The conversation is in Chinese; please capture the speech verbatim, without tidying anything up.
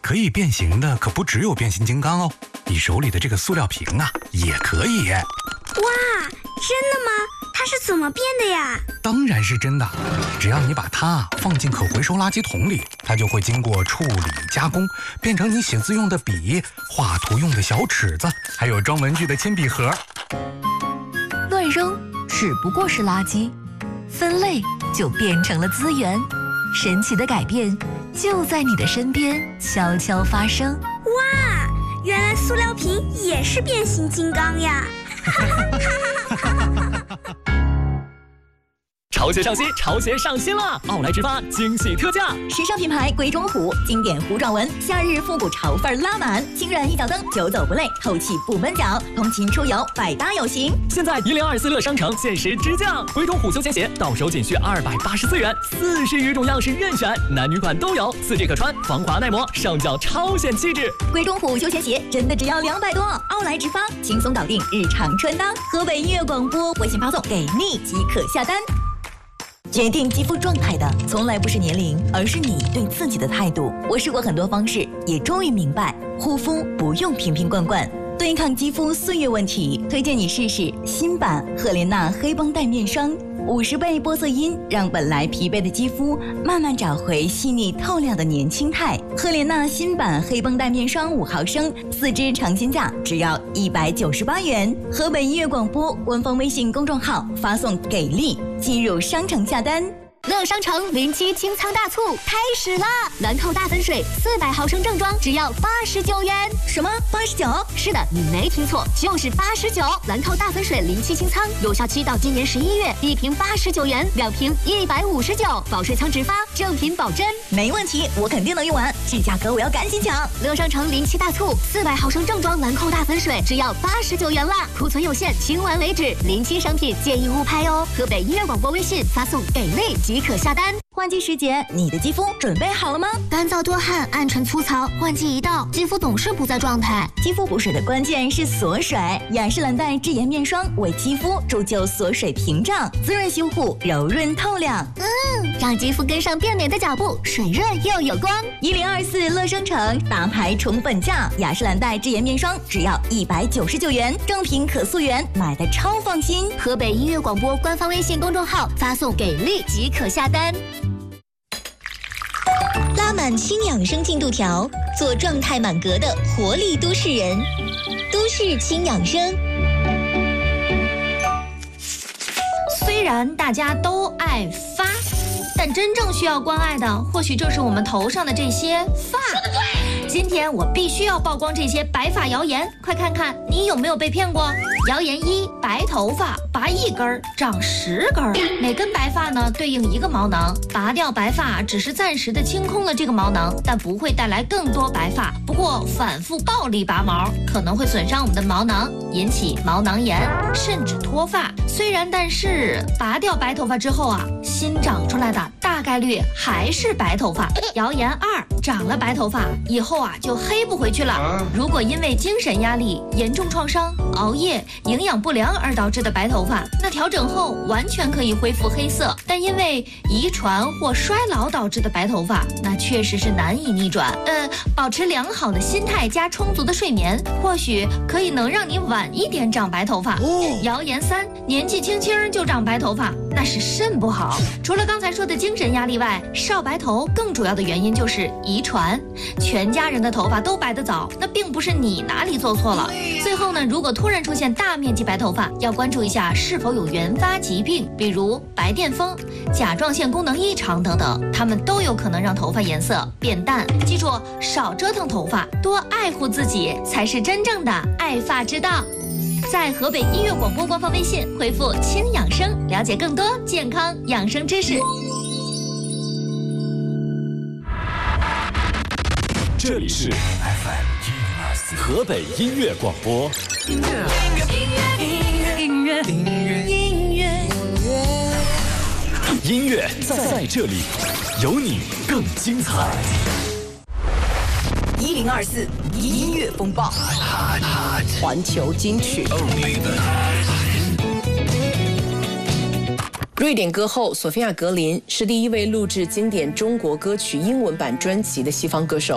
可以变形的可不只有变形金刚哦，你手里的这个塑料瓶啊，也可以。 哇，真的吗？它是怎么变的呀？ 当然是真的，只要你把它放进可回收垃圾桶里，它就会经过处理加工，变成你写字用的笔、画图用的小尺子，还有装文具的铅笔盒。 乱扔只不过是垃圾，分类就变成了资源。神奇的改变就在你的身边悄悄发生。 哇，原来塑料瓶也是变形金刚呀！ 潮鞋上新，潮鞋上新了！奥莱直发惊喜特价， 时尚品牌鬼冢虎，经典糊状纹，夏日复古潮范拉满，轻软一脚蹬，久走不累，透气不闷脚，通勤出游百搭有型。 现在一零二四乐商城限时直降，鬼冢虎休闲鞋到手仅需二百八十四元，四十余种样式任选，男女款都有，四季可穿，防滑耐磨，上脚超显气质。 鬼冢虎休闲鞋真的只要两百多，奥莱直发轻松搞定日常穿搭。河北音乐广播微信发送给你即可下单。决定肌肤状态的从来不是年龄，而是你对自己的态度。我试过很多方式，也终于明白，护肤不用瓶瓶罐罐。对抗肌肤岁月问题，推荐你试试新版赫莲娜黑绷带面霜，五十倍玻色因让本来疲惫的肌肤慢慢找回细腻透亮的年轻态。赫莲娜新版黑绷带面霜五毫升，四支尝鲜价只要一百九十八元。河北音乐广播官方微信公众号发送给力，进入商城下单。 乐商城零七清仓大促开始啦！兰蔻大粉水四百毫升正装只要八十九元。 什么？八十九？ 是的，你没听错，就是八十九。兰蔻大粉水零七清仓有效期到今年十一月，一瓶八十九元，两瓶一百五十九，保水仓直发，正品保真。 没问题，我肯定能用完，这价格我要赶紧抢！ 乐商城零七大促，四百毫升正装兰蔻大粉水只要八十九元啦，库存有限，清完为止。零七商品建议勿拍哦。河北音乐广播微信发送给力即可下单。 换季时节，你的肌肤准备好了吗？ 干燥多汗、暗沉粗糙，换季一到，肌肤总是不在状态。 肌肤补水的关键是锁水，雅诗兰黛智妍面霜为肌肤铸就锁水屏障，滋润修护，柔润透亮。 嗯，让肌肤跟上变美的脚步，水润又有光。 一零二四乐商城大牌宠粉价，雅诗兰黛智妍面霜只要一百九十九元，正品可溯源，买的超放心。 河北音乐广播官方微信公众号发送给力即可下单。 拉满轻养生进度条，做状态满格的活力都市人。都市轻养生。 虽然大家都爱发，但真正需要关爱的，或许正是我们头上的这些发。今天我必须要曝光这些白发谣言，快看看你有没有被骗过。谣言一：白头发拔一根长十根，每根白发呢对应一个毛囊，拔掉白发只是暂时的清空了这个毛囊，但不会带来更多白发。不过反复暴力拔毛可能会损伤我们的毛囊，引起毛囊炎，甚至脱发。虽然但是拔掉白头发之后啊，新长出来的大概率还是白头发。谣言二：长了白头发以后啊就黑不回去了。如果因为精神压力、严重创伤、熬夜、营养不良而导致的白头发，那调整后完全可以恢复黑色。但因为遗传或衰老导致的白头发，那确实是难以逆转。呃，保持良好的心态加充足的睡眠，或许可以能让你晚一点长白头发。哦、谣言三：年纪轻轻就长白头发，那是肾不好。除了刚才说的精神压力外，少白头更主要的原因就是遗传。全家人的头发都白得早，那并不是你哪里做错了。最后呢，如果突然出现大面积白头发，要关注一下是否有原发疾病，比如白癜风、甲状腺功能异常等等，它们都有可能让头发颜色变淡。记住，少折腾头发，多爱护自己，才是真正的爱发之道。在河北音乐广播官方微信回复“轻养生”，了解更多健康养生知识。 这里是 F M 河北音乐广播。音乐，音乐，音乐，音乐，音乐，音乐，音乐在这里，有你更精彩。 一零二四音乐风暴，环球金曲。瑞典歌后索菲亚·格林是第一位录制经典中国歌曲英文版专辑的西方歌手。